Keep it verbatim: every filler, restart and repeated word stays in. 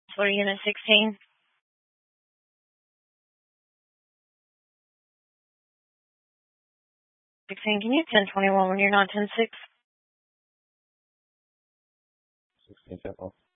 For unit sixteen. sixteen, can you ten twenty-one when you're not ten six? sixteen, ten